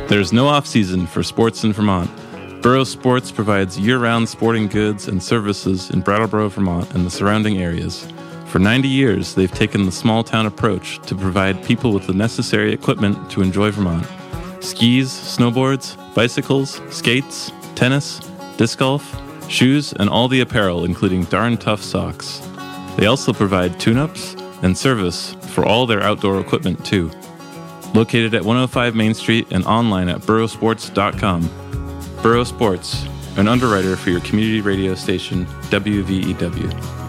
There's no off-season for sports in Vermont. Burrows Sports provides year-round sporting goods and services in Brattleboro, Vermont, and the surrounding areas. For 90 years, they've taken the small-town approach to provide people with the necessary equipment to enjoy Vermont. Skis, snowboards, bicycles, skates, tennis, disc golf, shoes, and all the apparel, including darn tough socks. They also provide tune-ups and service for all their outdoor equipment, too. Located at 105 Main Street and online at burrowsports.com. Burrow Sports, an underwriter for your community radio station, WVEW.